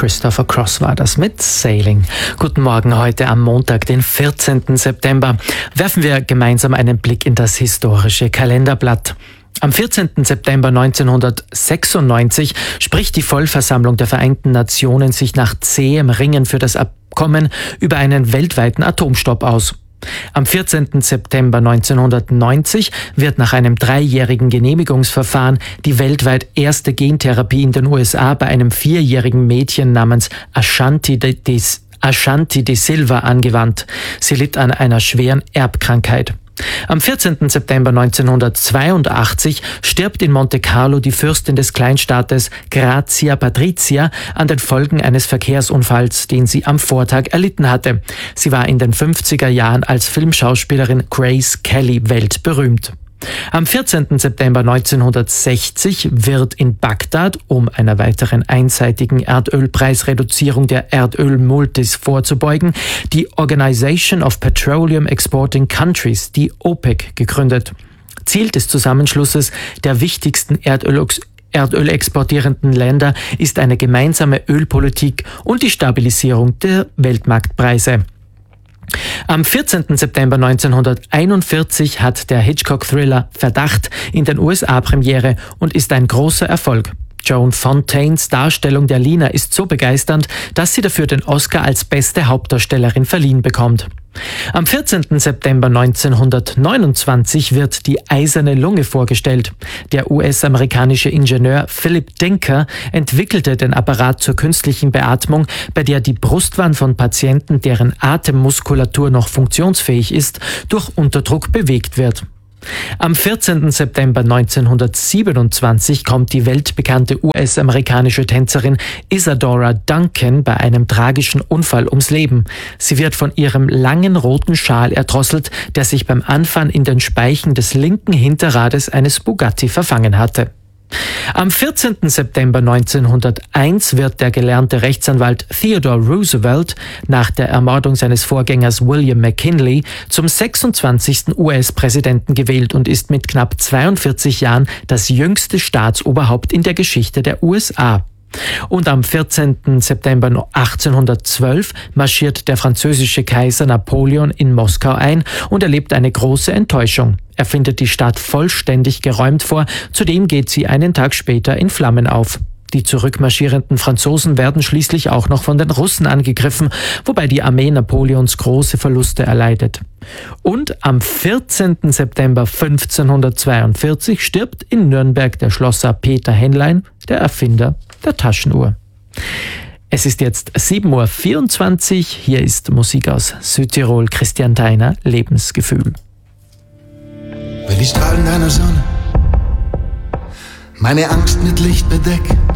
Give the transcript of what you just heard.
Christopher Cross war das mit Sailing. Guten Morgen heute am Montag, den 14. September. Werfen wir gemeinsam einen Blick in das historische Kalenderblatt. Am 14. September 1996 spricht die Vollversammlung der Vereinten Nationen sich nach zähem Ringen für das Abkommen über einen weltweiten Atomstopp aus. Am 14. September 1990 wird nach einem 3-jährigen Genehmigungsverfahren die weltweit erste Gentherapie in den USA bei einem 4-jährigen Mädchen namens Ashanti de Silva angewandt. Sie litt an einer schweren Erbkrankheit. Am 14. September 1982 stirbt in Monte Carlo die Fürstin des Kleinstaates Grazia Patrizia an den Folgen eines Verkehrsunfalls, den sie am Vortag erlitten hatte. Sie war in den 50er Jahren als Filmschauspielerin Grace Kelly weltberühmt. Am 14. September 1960 wird in Bagdad, um einer weiteren einseitigen Erdölpreisreduzierung der Erdölmultis vorzubeugen, die Organization of Petroleum Exporting Countries, die OPEC, gegründet. Ziel des Zusammenschlusses der wichtigsten erdölexportierenden Länder ist eine gemeinsame Ölpolitik und die Stabilisierung der Weltmarktpreise. Am 14. September 1941 hat der Hitchcock-Thriller Verdacht in den USA Premiere und ist ein großer Erfolg. Joan Fontaines Darstellung der Lina ist so begeisternd, dass sie dafür den Oscar als beste Hauptdarstellerin verliehen bekommt. Am 14. September 1929 wird die eiserne Lunge vorgestellt. Der US-amerikanische Ingenieur Philip Dinker entwickelte den Apparat zur künstlichen Beatmung, bei der die Brustwand von Patienten, deren Atemmuskulatur noch funktionsfähig ist, durch Unterdruck bewegt wird. Am 14. September 1927 kommt die weltbekannte US-amerikanische Tänzerin Isadora Duncan bei einem tragischen Unfall ums Leben. Sie wird von ihrem langen roten Schal erdrosselt, der sich beim Anfahren in den Speichen des linken Hinterrades eines Bugatti verfangen hatte. Am 14. September 1901 wird der gelernte Rechtsanwalt Theodore Roosevelt nach der Ermordung seines Vorgängers William McKinley zum 26. US-Präsidenten gewählt und ist mit knapp 42 Jahren das jüngste Staatsoberhaupt in der Geschichte der USA. Und am 14. September 1812 marschiert der französische Kaiser Napoleon in Moskau ein und erlebt eine große Enttäuschung. Er findet die Stadt vollständig geräumt vor, zudem geht sie einen Tag später in Flammen auf. Die zurückmarschierenden Franzosen werden schließlich auch noch von den Russen angegriffen, wobei die Armee Napoleons große Verluste erleidet. Und am 14. September 1542 stirbt in Nürnberg der Schlosser Peter Henlein, der Erfinder der Taschenuhr. Es ist jetzt 7:24 Uhr. Hier ist Musik aus Südtirol. Christian Theiner, Lebensgefühl. Will die Strahlen deiner Sonne meine Angst mit Licht bedecken?